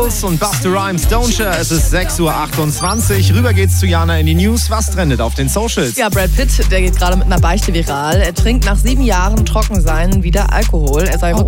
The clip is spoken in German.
Hills und Busta Rhymes, Don't You. Es ist 6:28 Uhr. Rüber geht's zu Jana in die News. Was trendet auf den Socials? Ja, Brad Pitt, der geht gerade mit einer Beichte viral. Er trinkt nach 7 Jahren Trockensein wieder Alkohol. Er sei